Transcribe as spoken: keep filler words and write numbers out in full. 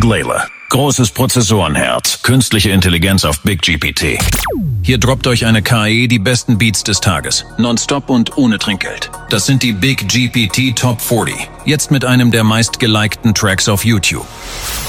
Layla. Großes Prozessorenherz, künstliche Intelligenz auf Big G P T. Hier droppt euch eine K I die besten Beats des Tages, nonstop und ohne Trinkgeld. Das sind die Big G P T Top vierzig, jetzt mit einem der meistgelikten Tracks auf YouTube.